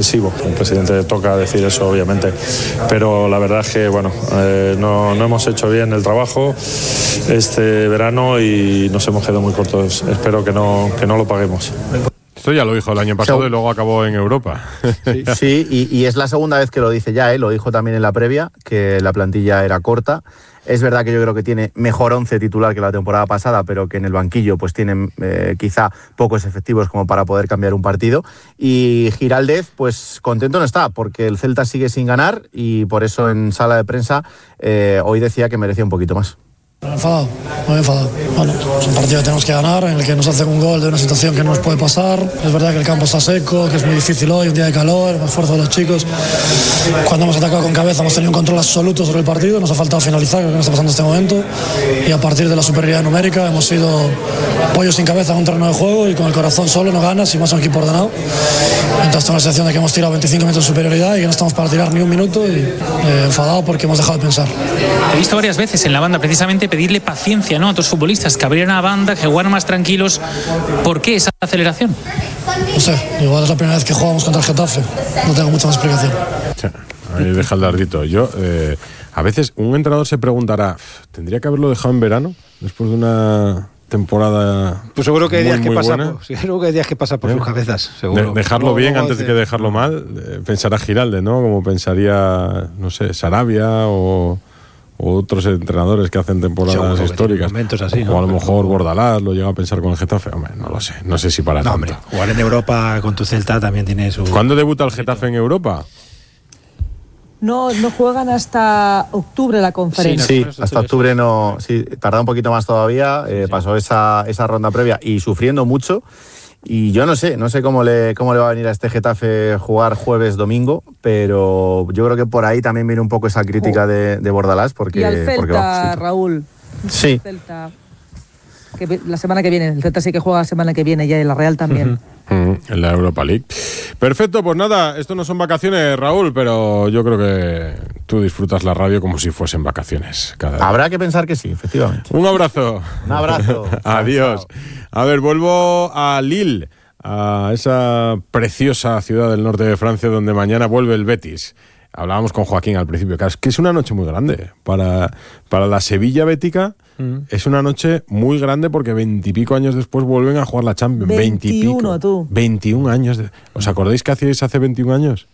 excesivo. El presidente toca decir eso, obviamente, pero la verdad es que no hemos hecho bien el trabajo este verano y nos hemos quedado muy cortos. Espero que no lo paguemos. Esto ya lo dijo el año pasado y luego acabó en Europa. Sí, y es la segunda vez que lo dice ya, lo dijo también en la previa, que la plantilla era corta. Es verdad que yo creo que tiene mejor 11 titular que la temporada pasada, pero que en el banquillo pues tienen quizá pocos efectivos como para poder cambiar un partido. Y Giraldez pues contento no está, porque el Celta sigue sin ganar y por eso en sala de prensa hoy decía que merecía un poquito más. Muy enfadado. Bueno, es un partido que tenemos que ganar, en el que nos hacen un gol de una situación que no nos puede pasar. Es verdad que el campo está seco, que es muy difícil hoy, un día de calor, el esfuerzo de los chicos. Cuando hemos atacado con cabeza hemos tenido un control absoluto sobre el partido, nos ha faltado finalizar, creo que nos está pasando en este momento. Y a partir de la superioridad numérica hemos sido pollos sin cabeza en un terreno de juego y con el corazón solo no ganas y más un equipo ordenado. Entonces tengo la sensación de que hemos tirado 25 minutos de superioridad y que no estamos para tirar ni un minuto y enfadado porque hemos dejado de pensar. He visto varias veces en la banda precisamente pedirle paciencia, ¿no?, a otros futbolistas, que abrieran la banda, que jugaran más tranquilos. ¿Por qué esa aceleración? No sé, igual es la primera vez que jugamos contra el Getafe. No tengo mucha más explicación. Ahí deja el dardito. A veces un entrenador se preguntará, ¿tendría que haberlo dejado en verano? Después de una temporada pues seguro que hay días que pasan por sus cabezas, seguro. Dejarlo bien antes de que dejarlo mal, pensará Giralde, ¿no? Como pensaría, no sé, Sarabia o otros entrenadores que hacen temporadas históricas. Así, o a lo mejor Bordalás lo llega a pensar con el Getafe. Hombre, no lo sé. No sé si para tanto. Hombre, jugar en Europa con tu Celta también tiene su... ¿Cuándo debuta el Getafe en Europa? No juegan hasta octubre la conferencia. Sí, hasta octubre no. Sí, tarda un poquito más todavía. Pasó esa ronda previa y sufriendo mucho. Y yo no sé cómo le va a venir a este Getafe jugar jueves, domingo, pero yo creo que por ahí también viene un poco esa crítica de Bordalás. Porque, y al Celta, Raúl. Sí. Celta, que la semana que viene, el Celta sí que juega la semana que viene, ya y la Real también. En la Europa League. Perfecto, pues nada, esto no son vacaciones, Raúl, pero yo creo que tú disfrutas la radio como si fuesen vacaciones cada día. Habrá que pensar que sí, efectivamente. Un abrazo. Un abrazo. Adiós. A ver, vuelvo a Lille, a esa preciosa ciudad del norte de Francia donde mañana vuelve el Betis. Hablábamos con Joaquín al principio, que es una noche muy grande para la Sevilla bética. Es una noche muy grande porque 20 y pico años después vuelven a jugar la Champions. 21, tú. 21 años. ¿Os acordáis qué hacíais hace 21 años?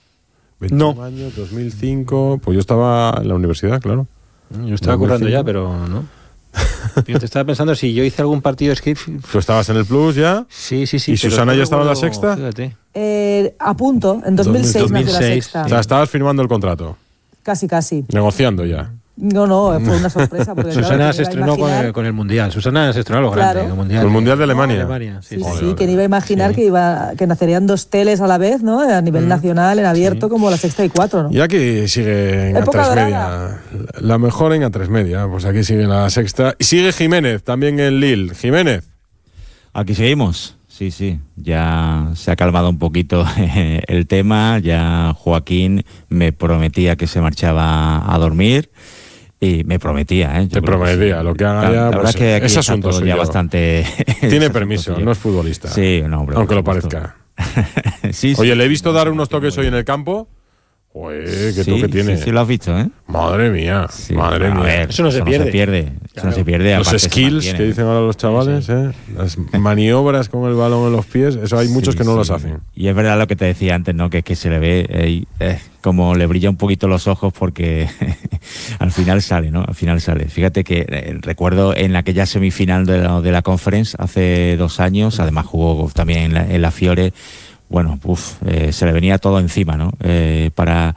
21 no. años, 2005. Pues yo estaba en la universidad, claro. Yo estaba currando ya, pero no. Yo te estaba pensando si yo hice algún partido de skate. ¿Tú estabas en el Plus ya? Sí. ¿Y Susana ya estaba en la Sexta? Fíjate. A punto, en 2006 nació la Sexta. O sea, estabas firmando el contrato. Casi. Negociando ya. No, fue una sorpresa. Porque, Susana se estrenó con el Mundial. Susana se estrenó lo grande. Claro. El Mundial de Alemania. Sí, que ni iba a imaginar que nacerían dos teles a la vez, ¿no? A nivel nacional, en abierto, como la Sexta y Cuatro, ¿no? Y aquí sigue en A3 Media. La mejor en A3 Media. Pues aquí sigue la Sexta. Y sigue Jiménez, también en Lille. Jiménez. Aquí seguimos. Sí, ya se ha calmado un poquito el tema. Ya Joaquín me prometía que se marchaba a dormir. Y me prometía, Te prometía, lo que haga ya. La verdad es que aquí es está asunto todo suyo. ya bastante. Tiene permiso, no es futbolista. Sí, no, hombre. Aunque lo parezca. Sí. Oye, le he visto dar unos toques hoy en el campo. Joder, qué toque tiene. Sí, lo has visto, ¿eh? Madre mía, madre mía. Ver, eso no se pierde. Eso no se pierde. Los skills que dicen ahora los chavales, las maniobras con el balón en los pies, eso hay muchos que no las hacen. Y es verdad lo que te decía antes, ¿no? Que es que se le ve como le brilla un poquito los ojos porque al final sale, ¿no? Al final sale. Fíjate que recuerdo en aquella semifinal de la Conference hace 2 años, además jugó también en la Fiore. Bueno, se le venía todo encima, ¿no? Para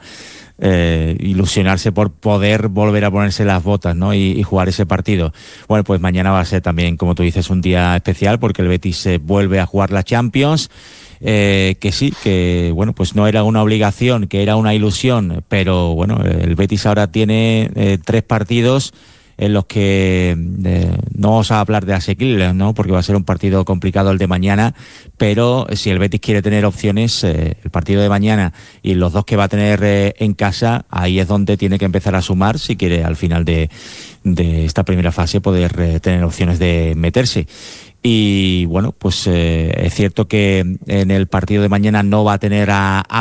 ilusionarse por poder volver a ponerse las botas, ¿no? Y jugar ese partido. Bueno, pues mañana va a ser también, como tú dices, un día especial porque el Betis se vuelve a jugar la Champions. Que sí, que bueno, pues no era una obligación, que era una ilusión, pero bueno, el Betis ahora tiene 3 partidos en los que no vamos a hablar de asequibles, ¿no? Porque va a ser un partido complicado el de mañana, pero si el Betis quiere tener opciones, el partido de mañana y los 2 que va a tener en casa, ahí es donde tiene que empezar a sumar si quiere al final de esta primera fase poder tener opciones de meterse. Y bueno, pues es cierto que en el partido de mañana no va a tener a